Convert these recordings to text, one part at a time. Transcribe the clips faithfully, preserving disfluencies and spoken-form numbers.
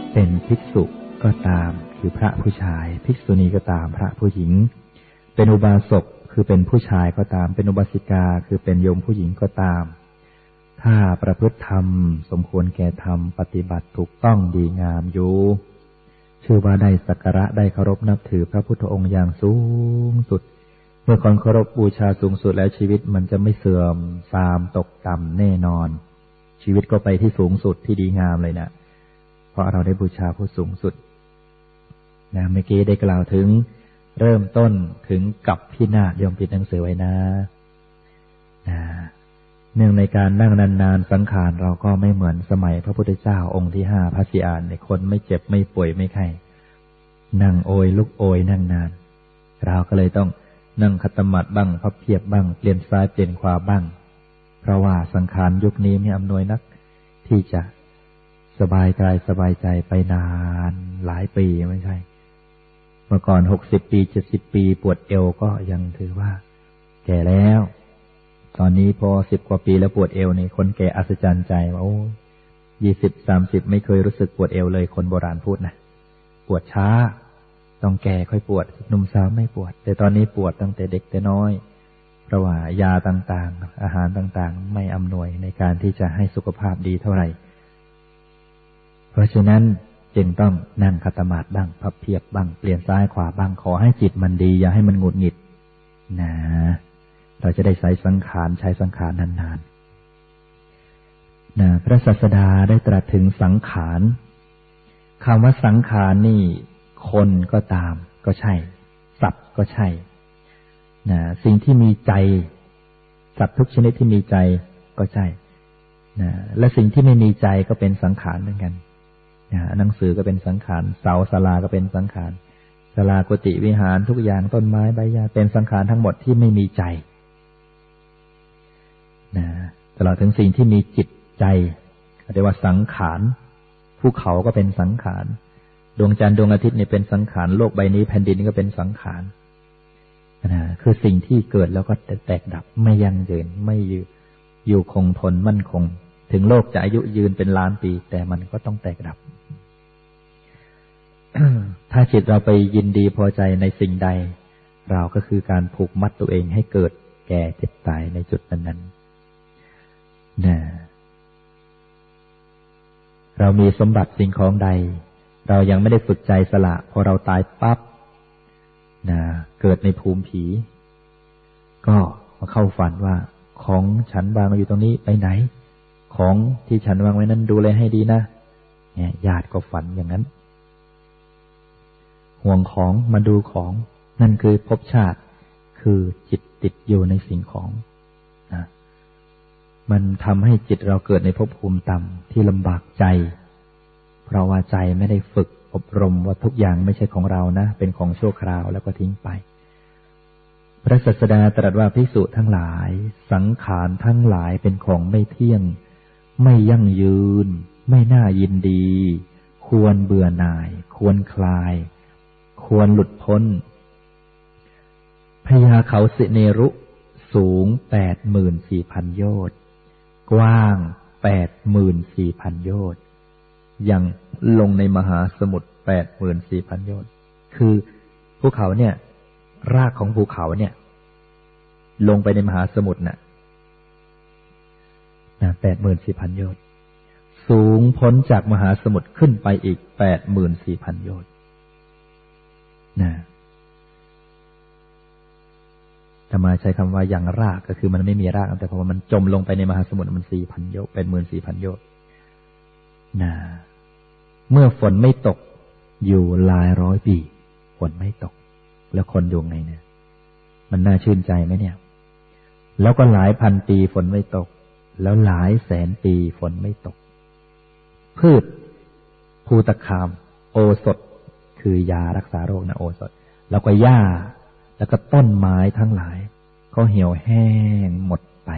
เป็นภิกษุก็ตามคือพระผู้ชายภิกษุณีก็ตามพระผู้หญิงเป็นอุบาสกคือเป็นผู้ชายก็ตามเป็นอุบาสิกาคือเป็นโยมผู้หญิงก็ตามถ้าประพฤติธรรมสมควรแก่ธรรมปฏิบัติถูกต้องดีงามอยู่ชื่อว่าได้สักการะได้เคารพนับถือพระพุทธองค์อย่างสูงสุดเมื่อคนเคารพบูชาสูงสุดแล้วชีวิตมันจะไม่เสื่อมทรามตกต่ำแน่นอนชีวิตก็ไปที่สูงสุดที่ดีงามเลยนะเพราะเราได้บูชาผู้สูงสุดนะเมื่อกี้ได้กล่าวถึงเริ่มต้นถึงกับพินาศยอมปิดหนังสือไว้นะนะเนื่องในการนั่งนานๆสังขารเราก็ไม่เหมือนสมัยพระพุทธเจ้าองค์ที่ห้าพระศรีอานในคนไม่เจ็บไม่ป่วยไม่ไข้นั่งโอยลุกโอยนั่งนานเราก็เลยต้องนั่งขัดสมาธิบ้างพับเพียบบ้างเปลี่ยนซ้ายเปลี่ยนขวาบ้างเพราะว่าสังขารยุคนี้ไม่อำนวยนักที่จะสบายกายสบายใจไปนานหลายปีไม่ใช่เมื่อก่อนหกสิบปีเจ็ดสิบปีปวดเอวก็ยังถือว่าแก่แล้วตอนนี้พอสิบกว่าปีแล้วปวดเอวนี่คนแก่อัศจรรย์ใจว่าโอ้ยี่สิบสามสิบไม่เคยรู้สึกปวดเอวเลยคนโบราณพูดนะปวดช้าต้องแก่ค่อยปวดหนุ่มสาวไม่ปวดแต่ตอนนี้ปวดตั้งแต่เด็กแต่น้อยเพราะว่ายาต่างๆอาหารต่างๆไม่อำนวยในการที่จะให้สุขภาพดีเท่าไหร่เพราะฉะนั้นจึงต้องนั่งขัดสมาธิบ้างพับเพียบบ้างเปลี่ยนซ้ายขวาบ้างขอให้จิตมันดีอย่าให้มันหงุดหงิดนะเราจะได้ใช้สังขารใช้สังขารนานๆนะพระศาสดาได้ตรัสถึงสังขารคำว่าสังขารนี่คนก็ตามก็ใช่สัตว์ก็ใช่นะสิ่งที่มีใจสัตว์ทุกชนิดที่มีใจก็ใช่นะและสิ่งที่ไม่มีใจก็เป็นสังขารเหมือนกันนะหนังสือก็เป็นสังขารเสาศาลาก็เป็นสังขารศาลากุฏิวิหารทุกอย่างต้นไม้ใบหญ้าเป็นสังขารทั้งหมดที่ไม่มีใจนะตลอดถึงสิ่งที่มีจิตใจเรียกว่าสังขารภูเขาก็เป็นสังขารดวงจันทร์ดวงอาทิตย์นี่เป็นสังขารโลกใบนี้แผ่นดินนี่ก็เป็นสังขารนะคือสิ่งที่เกิดแล้วก็แตกดับไม่ยั่งยืนไม่อยู่อยู่คงทนมั่นคงถึงโลกจะอายุยืนเป็นล้านปีแต่มันก็ต้องแตกดับ ถ้าจิตเราไปยินดีพอใจในสิ่งใดเราก็คือการผูกมัดตัวเองให้เกิดแก่เจ็บตายในจุดนั้นๆนะเรามีสมบัติสิ่งของใดเรายังไม่ได้ฝึกใจสละพอเราตายปั๊บนะเกิดในภูมิผีก็มาเข้าฝันว่าของฉันวางอยู่ตรงนี้ไปไหนของที่ฉันวางไว้นั้นดูแลให้ดีนะเนี่ยญาติก็ฝันอย่างนั้นห่วงของมาดูของนั่นคือภพชาติคือจิตติดอยู่ในสิ่งของนะมันทำให้จิตเราเกิดในภพภูมิต่ำที่ลำบากใจเพราะว่าใจไม่ได้ฝึกอบรมว่าทุกอย่างไม่ใช่ของเรานะเป็นของชั่วคราวแล้วก็ทิ้งไปพระศาสดาตรัสว่าภิกษุทั้งหลายสังขารทั้งหลายเป็นของไม่เที่ยงไม่ยั่งยืนไม่น่ายินดีควรเบื่อหน่ายควรคลายควรหลุดพ้นพญาเขาสิเนรุสูงแปดหมื่นสี่พันโยชน์กว้างแปดหมื่นสี่พันโยชน์ยังลงในมหาสมุทรแปดหมื่นสี่พันโยชน์คือภูเขาเนี่ยรากของภูเขาเนี่ยลงไปในมหาสมุทรน่ะนะแปดหมื่นสี่พันโยชน์สูงพ้นจากมหาสมุทรขึ้นไปอีกแปดหมื่นสี่พันโยชน์นะธรรมาใช้คำว่าอย่างรากก็คือมันไม่มีรากแต่พอมันจมลงไปในมหาสมุทรมันสี่พันโยชน์แปดหมื่นสี่พันโยชน์นะเมื่อฝนไม่ตกอยู่หลายร้อยปีฝนไม่ตกแล้วคนอยู่ไงเนี่ยมันน่าชื่นใจไหมเนี่ยแล้วก็หลายพันปีฝนไม่ตกแล้วหลายแสนปีฝนไม่ตกพืชภูตคามโอสถคือยารักษาโรคนะโอสถแล้วก็หญ้าแล้วก็ต้นไม้ทั้งหลายก็เหี่ยวแห้งหมดไป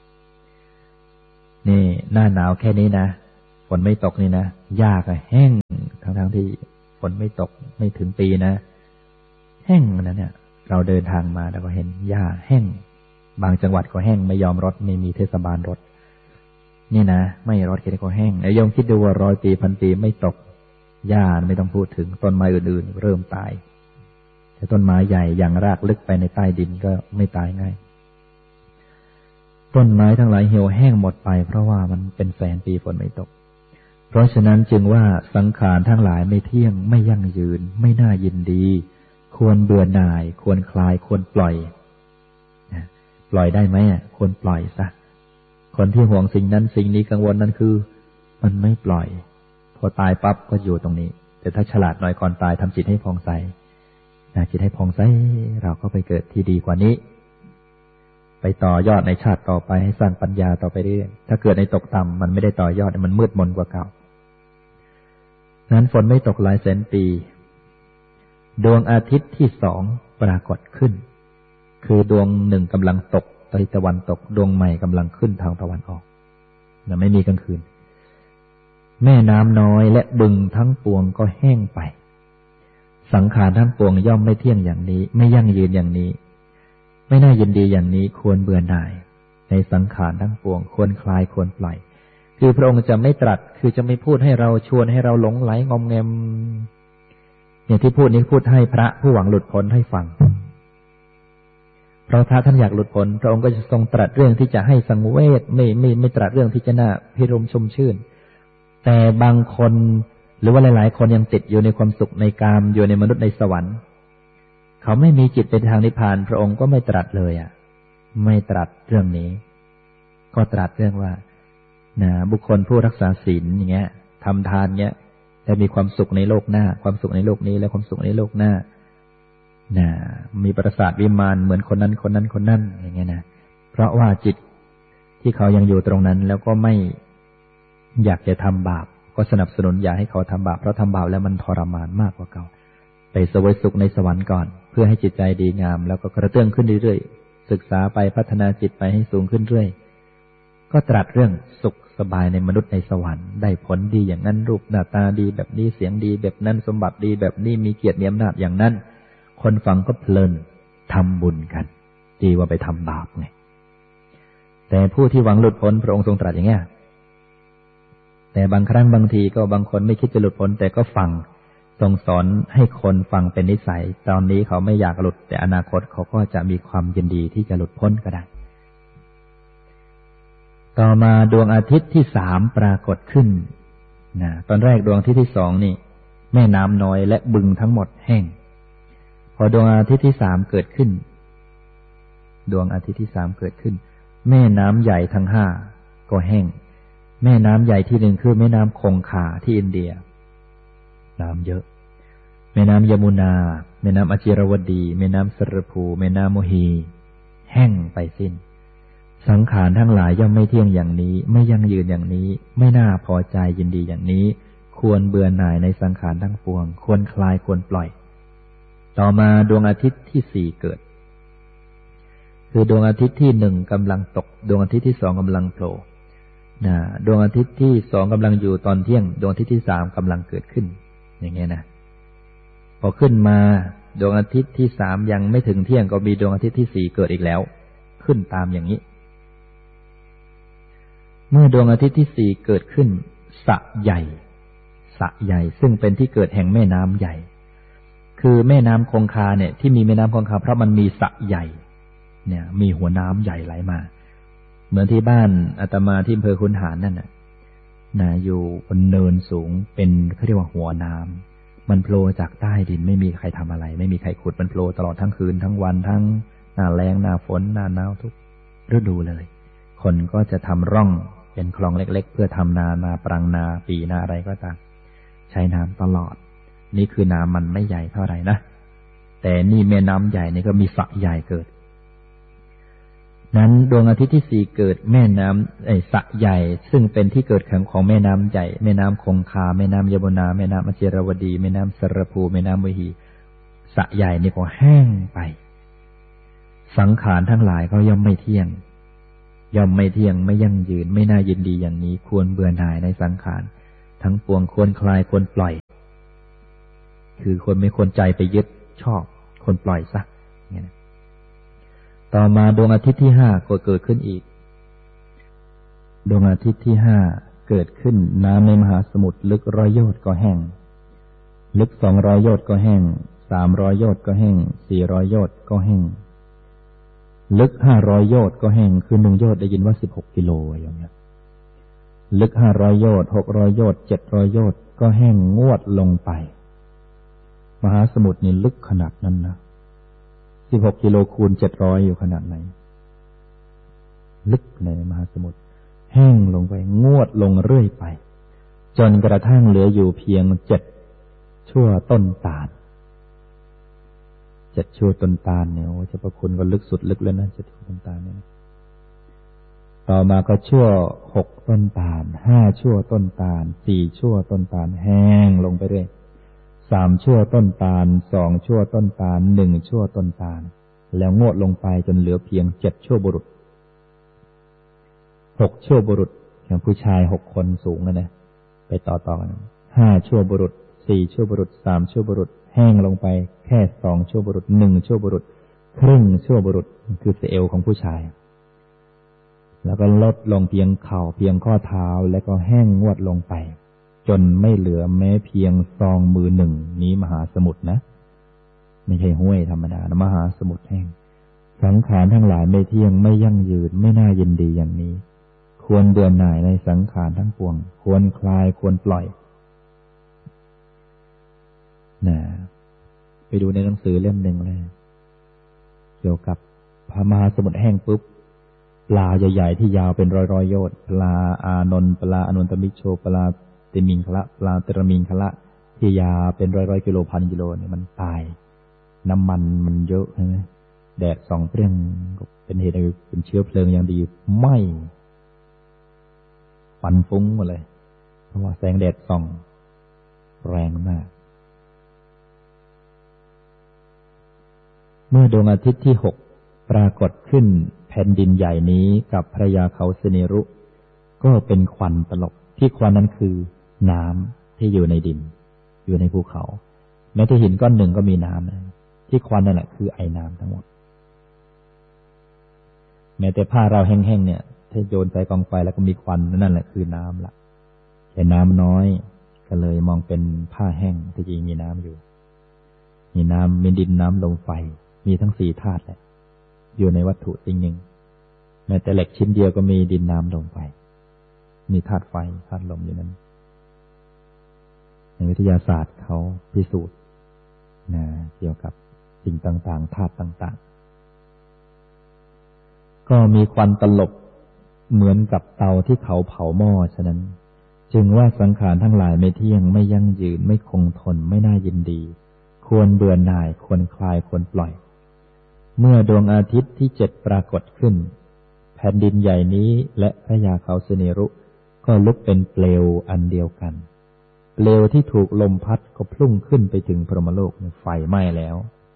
นี่หน้าหนาวแค่นี้นะฝนไม่ตกนี่นะหญ้าก็แห้งทั้งๆที่ฝนไม่ตกไม่ถึงปีนะแห้งนะเนี่ยเราเดินทางมาแล้วก็เห็นหญ้าแห้งบางจังหวัดก็แห้งไม่ยอมรดไม่มีเทศบาลรดนี่นะไม่รดแค่นี้ก็แห้งแล้วยมคิดดูว่าร้อยปีพันปีไม่ตกหญ้าไม่ต้องพูดถึงต้นไม้อื่นๆเริ่มตายแต่ต้นไม้ใหญ่อย่างรากลึกไปในใต้ดินก็ไม่ตายง่ายต้นไม้ทั้งหลายเหี่ยวแห้งหมดไปเพราะว่ามันเป็นแสนปีฝนไม่ตกเพราะฉะนั้นจึงว่าสังขารทั้งหลายไม่เที่ยงไม่ยั่งยืนไม่น่ายินดีควรเบื่อหน่ายควรคลายควรปล่อยปล่อยได้ไหมอ่ะควรปล่อยซะคนที่ห่วงสิ่งนั้นสิ่งนี้กังวลนั้นคือมันไม่ปล่อยพอตายปั๊บก็อยู่ตรงนี้แต่ถ้าฉลาดหน่อยก่อนตายทำจิตให้ผ่องใสจิตให้ผ่องใสเราก็ไปเกิดที่ดีกว่านี้ไปต่อยอดในชาติต่อไปให้สร้างปัญญาต่อไปเรื่อยถ้าเกิดในตกต่ำมันไม่ได้ต่อยอดมันมืดมนกว่าเก่านั้นฝนไม่ตกหลายแสนปีดวงอาทิตย์ที่สองปรากฏขึ้นคือดวงหนึ่งกำลังตกทางตะวันตกดวงใหม่กำลังขึ้นทางตะวันออกนะไม่มีกลางคืนแม่น้ำน้อยและบึงทั้งปวงก็แห้งไปสังขารทั้งปวงย่อมไม่เที่ยงอย่างนี้ไม่ยั่งยืนอย่างนี้ไม่น่ายินดีอย่างนี้ควรเบื่อหน่ายในสังขารทั้งปวงควรคลายควรปล่อยคือพระองค์จะไม่ตรัสคือจะไม่พูดให้เราชวนให้เราหลงไหลงอมแงมเนี่ยที่พูดนี้พูดให้พระผู้หวังหลุดพ้นให้ฟังเพราะพระท่านอยากหลุดพ้นพระองค์ก็จะทรงตรัสเรื่องที่จะให้สังเวชไม่ไม่ไม่ตรัสเรื่องที่จะน่าพิรมชมชื่นแต่บางคนหรือว่าหลายๆคนยังติดอยู่ในความสุขในกามอยู่ในมนุษย์ในสวรรค์เขาไม่มีจิตเป็นทางนิพพานพระองค์ก็ไม่ตรัสเลยอ่ะไม่ตรัสเรื่องนี้ก็ตรัสเรื่องว่านะบุคคลผู้รักษาศีลอย่างเงี้ยทำทานเงี้ยจะมีความสุขในโลกหน้าความสุขในโลกนี้และความสุขในโลกหน้านะมีปราสาทวิมานเหมือนคนนั้นคนนั้นคนนั้นอย่างเงี้ยนะเพราะว่าจิตที่เขายังอยู่ตรงนั้นแล้วก็ไม่อยากจะทำบาปก็สนับสนุนอย่าให้เขาทำบาปเพราะทำบาปแล้วมันทรมานมากกว่าเก่าไปเสวยสุขในสวรรค์ก่อนเพื่อให้จิตใจดีงามแล้วก็กระเตื้องขึ้นเรื่อยๆศึกษาไปพัฒนาจิตไปให้สูงขึ้นเรื่อยก็ตรัสเรื่องสุขสบายในมนุษย์ในสวรรค์ได้ผลดีอย่างนั้นรูปหน้าตาดีแบบนี้เสียงดีแบบนั้นสมบัติดีแบบนี้มีเกียรติมีอำนาจอย่างนั้นคนฟังก็เพลินทำบุญกันดีว่าไปทำบาปไงแต่ผู้ที่หวังหลุดพ้นพระองค์ทรงตรัสอย่างเงี้ยแต่บางครั้งบางทีก็บางคนไม่คิดจะหลุดพ้นแต่ก็ฟังทรงสอนให้คนฟังเป็นนิสัยตอนนี้เขาไม่อยากหลุดแต่อนาคตเขาก็จะมีความยินดีที่จะหลุดพ้นก็ได้ต่อมาดวงอาทิตย์ที่สามปรากฏขึ้นนะตอนแรกดวงอาทิตย์ที่สองนี่แม่น้ำน้อยและบึงทั้งหมดแห้งพอดวงอาทิตย์ที่สามเกิดขึ้นดวงอาทิตย์ที่สามเกิดขึ้นแม่น้ำใหญ่ทั้งห้าก็แห้งแม่น้ำใหญ่ที่หนึ่งคือแม่น้ำคงคาที่อินเดียน้ำเยอะแม่น้ำยมุนาแม่น้ำอจิรวดีแม่น้ำสรภูแม่น้ำโมหีแห้งไปสิ้นสังขารทั้งหลายย่อมไม่เที่ยงอย่างนี้ไม่ยั่งยืนอย่างนี้ไม่น่าพอใจยินดีอย่างนี้ควรเบื่อหน่ายในสังขารทั้งปวงควรคลายควรปล่อยต่อมาดวงอาทิตย์ที่สี่เกิดคือดวงอาทิตย์ที่หนึ่งกำลังตกดวงอาทิตย์ที่สองกำลังโผล่นะดวงอาทิตย์ที่สองกำลังอยู่ตอนเที่ยงดวงอาทิตย์ที่สามกำลังเกิดขึ้นอย่างเงี้ยนะพอขึ้นมาดวงอาทิตย์ที่สามยังไม่ถึงเที่ยงก็มีดวงอาทิตย์ที่สี่เกิดอีกแล้วขึ้นตามอย่างนี้เมื่อดวงอาทิตย์ที่สี่เกิดขึ้นสระใหญ่สระใหญ่ซึ่งเป็นที่เกิดแห่งแม่น้ำใหญ่คือแม่น้ำคงคาเนี่ยที่มีแม่น้ำคงคาเพราะมันมีสระใหญ่เนี่ยมีหัวน้ำใหญ่ไหลมาเหมือนที่บ้านอาตมาที่อำเภอคุนหารนั่นน่ะนะอยู่บนเนินสูงเป็นเขาเรียกว่าหัวน้ำมันโผล่จากใต้ดินไม่มีใครทำอะไรไม่มีใครขุดมันโผล่ตลอดทั้งคืนทั้งวันทั้งหน้าแล้งหน้าฝนหน้าหนาวทุกฤดูเลยคนก็จะทำร่องเป็นคลองเล็กๆเพื่อทำนานาปรังนาปีนาอะไรก็ตามใช้น้ำตลอดนี่คือน้ำมันไม่ใหญ่เท่าไหร่นะแต่นี่แม่น้ำใหญ่นี่ก็มีสระใหญ่เกิดนั้นดวงอาทิตย์ที่สี่เกิดแม่น้ำไอ้สระใหญ่ซึ่งเป็นที่เกิดของแม่น้ำใหญ่แม่น้ำคงคาแม่น้ำยมุนาแม่น้ำอจิรวดีแม่น้ำสรภูแม่น้ำโมหีสระใหญ่นี่ก็แห้งไปสังขารทั้งหลายก็ย่อมไม่เที่ยงย่อมไม่เที่ยงไม่ยั่งยืนไม่น่ายินดีอย่างนี้ควรเบื่อหน่ายในสังขารทั้งปวงควรคลายควรปล่อยคือคนไม่ควรใจไปยึดชอบควรปล่อยซะอย่างนี้ต่อมาดวงอาทิตย์ที่ห้าก็เกิดขึ้นอีกดวงอาทิตย์ที่ห้าเกิดขึ้นน้ำในมหาสมุทรลึกร้อยโยชน์ก็แห้งลึกสองร้อยโยชน์ก็แห้งสามร้อยโยชน์ก็แห้งสี่ร้อยโยชน์ก็แห้งลึกห้าร้อยโยชน์ก็แห้งคือหนึ่งโยชน์ได้ยินว่าสิบหกกิโลอย่างเงี้ยลึกห้าร้อยโยชน์หกร้อยโยชน์เจ็ดร้อยโยชน์ก็แห้งงวดลงไปมหาสมุทรนี่ลึกขนาดนั้นนะสิบหกกิโลคูณเจ็ดร้อยอยู่ขนาดไหนลึกในมหาสมุทรแห้งลงไปงวดลงเรื่อยไปจนกระทั่งเหลืออยู่เพียงเจ็ดชั่วต้นตาลเจ็ดชั่วต้นตาลเนี่ยโอ้เจ้าพระคุณก็ลึกสุดลึกแล้วนะเจ็ดชั่วต้นตาลเนี่ยต่อมาก็ชั่วหกต้นตาลห้าชั่วต้นตาลสี่ชั่วต้นตาลแห้งลงไปเรื่อยสามชั่วต้นตาลสองชั่วต้นตาลหนึ่งชั่วต้นตาลแล้วงวดลงไปจนเหลือเพียงเจ็ดชั่วบุรุษหกชั่วบุรุษอย่างผู้ชายหกคนสูงนะเนี่ยไปต่อต่อกันห้าชั่วบุรุษสี่ชั่วบุรุษสามชั่วบุรุษแห้งลงไปแค่สองชั่วบุรุษหนึ่งชั่วบุรุษครึ่งชั่วบุรุษคือเอวของผู้ชายแล้วก็ลดลงเพียงเข่าเพียงข้อเท้าแล้วก็แห้งงวดลงไปจนไม่เหลือแม้เพียงซองมือหนึ่งนี้มหาสมุทรนะไม่ใช่ห้วยธรรมดานะมหาสมุทรแห้งสังขารทั้งหลายไม่เที่ยงไม่ยั่งยืนไม่น่ายินดีอย่างนี้ควรเบื่อหน่ายในสังขารทั้งปวงควรคลายควรปล่อยนะไปดูในหนังสือเล่มหนึ่งเลยเกี่ยวกับพระมหาสมุทรแห้งปุ๊บปลาใหญ่ๆที่ยาวเป็นร้อยๆโยชน์ปลาอานนท์ปลาอนุนตมิโชปลาเตมิงคละปลาเตรมิงคละที่ยาวเป็นร้อยๆกิโลพันกิโลเนี่ยมันตายน้ำมันมันเยอะใช่ไหมแดดส่องเปรี้ยงเป็นเหตุให้เป็นเชื้อเพลิงอย่างดีไหม้ฟันฟุ้งหมดเลยเพราะว่าแสงแดดส่องแรงมากเมื่อดวงอาทิตย์ที่หกปรากฏขึ้นแผ่นดินใหญ่นี้กับพระยาเขาสเนรุก็เป็นควันตลบที่ควันนั้นคือน้ำที่อยู่ในดินอยู่ในภูเขาแม้ที่หินก้อนหนึ่งก็มีน้ำนะที่ควันนั่นแหละคือไอ้น้ำทั้งหมดแม้แต่ผ้าเราแห้งๆเนี่ยถ้าโยนใส่กองไฟแล้วก็มีควันนั่นแหละคือน้ำละแต่น้ำน้อยก็เลยมองเป็นผ้าแห้งที่จริงมีน้ำอยู่มีน้ำมีดินน้ำลมไฟมีทั้งสี่ธาตุแหละอยู่ในวัตถุสิ่งหนึ่งแม้แต่เหล็กชิ้นเดียวก็มีดินน้ำลมไฟมีธาตุไฟธาตุลมอยู่นั้นในวิทยาศาสตร์เขาพิสูจน์นะเกี่ยวกับสิ่งต่างๆธาตุต่างๆก็มีควันตลบเหมือนกับเตาที่เขาเผาหม้อฉะนั้นจึงว่าสังขารทั้งหลายไม่เที่ยงไม่ยั่งยืนไม่คงทนไม่น่ายินดีควรเบื่อหน่ายควรคลายควรปล่อยเมื่อดวงอาทิตย์ที่เจ็ดปรากฏขึ้นแผ่นดินใหญ่นี้และพระยาเขาสเนรุก็ลุกเป็นเปลวอันเดียวกันเปลวที่ถูกลมพัดก็พุ่งขึ้นไปถึงพรหมโลกไฟไหม้แล้ว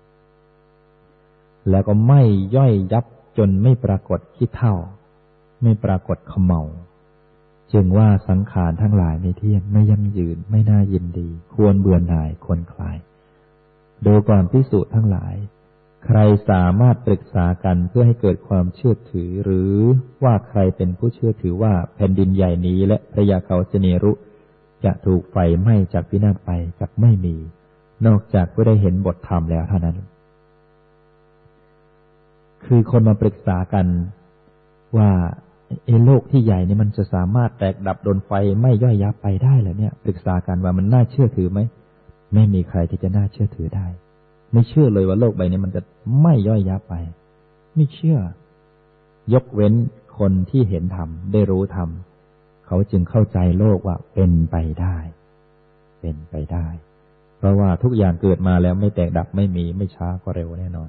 แล้วก็ไหม้ย่อยยับจนไม่ปรากฏขี้เถ้าไม่ปรากฏเขม่าจึงว่าสังขารทั้งหลายไม่เที่ยงไม่ยั่งยืนไม่น่ายินดีควรเบื่อหน่ายควรคลายดูก่อนภิกษุทั้งหลายใครสามารถปรึกษากันเพื่อให้เกิดความเชื่อถือหรือว่าใครเป็นผู้เชื่อถือว่าแผ่นดินใหญ่นี้และพระยาเขาสเนรุจะถูกไฟไหม้จากพินาศไปจักไม่มีนอกจากผู้ได้เห็นบทธรรมแล้วเท่านั้นคือคนมาปรึกษากันว่าไอ้โลกที่ใหญ่นี่มันจะสามารถแตกดับโดนไฟไหม้ย่อยยับไปได้เหรอเนี่ยปรึกษากันว่ามันน่าเชื่อถือไหมไม่มีใครที่จะน่าเชื่อถือได้ไม่เชื่อเลยว่าโลกใบนี้มันจะไม่ย่อยยับไปไม่เชื่อยกเว้นคนที่เห็นธรรมได้รู้ธรรมเขาจึงเข้าใจโลกว่าเป็นไปได้เป็นไปได้เพราะว่าทุกอย่างเกิดมาแล้วไม่แตกดับไม่มีไม่ช้าก็เร็วแน่นอน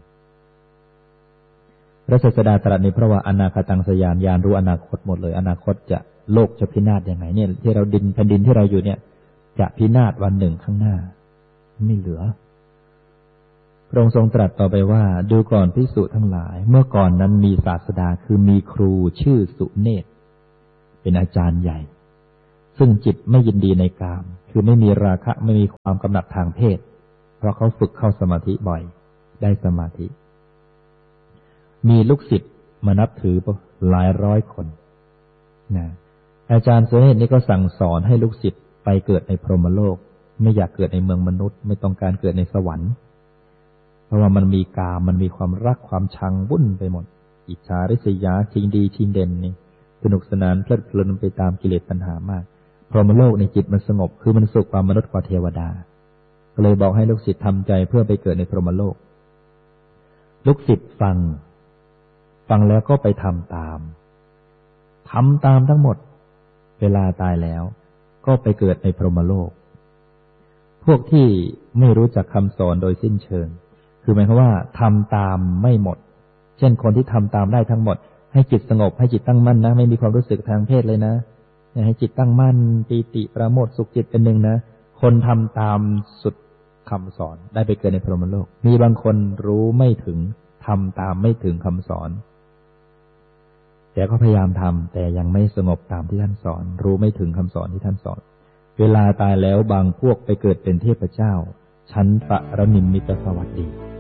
พระศาสดาตรัสในพระว่าอนาคตังสยานญาณรู้อนาคตหมดเลยอนาคตจะโลกจะพินาศยังไงเนี่ยที่เราดินแผ่นดินที่เราอยู่เนี่ยจะพินาศวันหนึ่งข้างหน้าไม่เหลือพระองค์ทรงตรัสต่อไปว่าดูก่อนภิกษุทั้งหลายเมื่อก่อนนั้นมีศาสดาคือมีครูชื่อสุเนศเป็นอาจารย์ใหญ่ซึ่งจิตไม่ยินดีในกามคือไม่มีราคะไม่มีความกำหนัดทางเพศเพราะเขาฝึกเข้าสมาธิบ่อยได้สมาธิมีลูกศิษย์มานับถือหลายร้อยคนนะอาจารย์สุเนศนี่ก็สั่งสอนให้ลูกศิษย์ไปเกิดในพรหมโลกไม่อยากเกิดในเมืองมนุษย์ไม่ต้องการเกิดในสวรรค์เพราะว่ามันมีกามมันมีความรักความชังวุ่นไปหมดอิจฉาริษยาชิงดีชิงเด่นนี่สนุกสนานเพลิดเพลินไปตามกิเลสตัณหามากพรหมโลกในจิตมันสงบคือมันสุขกว่ามนุษย์กว่าเทวดาก็เลยบอกให้ลูกศิษย์ทำใจเพื่อไปเกิดในพรหมโลกลูกศิษย์ฟังฟังแล้วก็ไปทำตามทำตามทั้งหมดเวลาตายแล้วก็ไปเกิดในพรหมโลกพวกที่ไม่รู้จักคำสอนโดยสิ้นเชิงคือหมายความว่าทำตามไม่หมดเช่นคนที่ทำตามได้ทั้งหมดให้จิตสงบให้จิตตั้งมั่นนะไม่มีความรู้สึกทางเพศเลยนะให้จิตตั้งมั่นปีติประโมทสุขจิตเป็นหนึ่งนะคนทำตามสุดคำสอนได้ไปเกิดในพรหมโลกมีบางคนรู้ไม่ถึงทำตามไม่ถึงคำสอนแต่ก็พยายามทำแต่ยังไม่สงบตามที่ท่านสอนรู้ไม่ถึงคำสอนที่ท่านสอนเวลาตายแล้วบางพวกไปเกิดเป็นเทพเจ้าชั้นปรนิมมิตสวัสดี